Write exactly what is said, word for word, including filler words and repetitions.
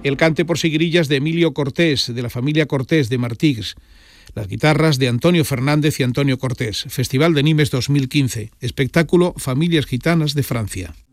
el cante por seguirillas de Emilio Cortés, de la familia Cortés de Martigues. Las guitarras de Antonio Fernández y Antonio Cortés. Festival de Nimes dos mil quince. Espectáculo Familias Gitanas de Francia.